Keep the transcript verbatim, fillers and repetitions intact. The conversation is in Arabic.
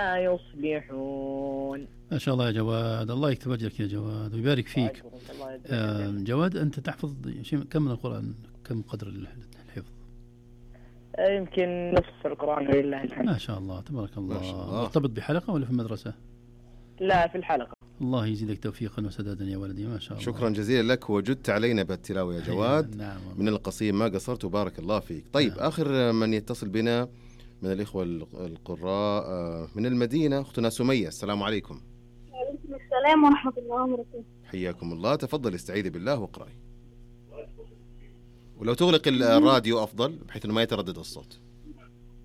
يصلحون. ما شاء الله يا جواد، الله يكتب أجرك يا جواد ويبارك فيك. آه جواد، أنت تحفظ كم من القرآن؟ كم قدر الحفظ؟ يمكن نصف القرآن ولله الحمد. ما شاء الله تبارك الله. ما شاء الله. مرتبط بحلقة ولا في المدرسة؟ لا، في الحلقة. الله يزيدك توفيقا وسدادا يا ولدي، ما شاء الله. شكرا جزيلا لك، وجدت علينا بالتلاوة يا جواد. نعم من القصيم ما قصرت وبارك الله فيك. طيب نعم. آخر من يتصل بنا من الإخوة القراء من المدينة أختنا سمية. السلام عليكم. وعليكم السلام ورحمة الله وبركاته. حياكم الله. تفضل استعيذي بالله واقرأي، ولو تغلق الراديو أفضل بحيث أنه ما يتردد الصوت.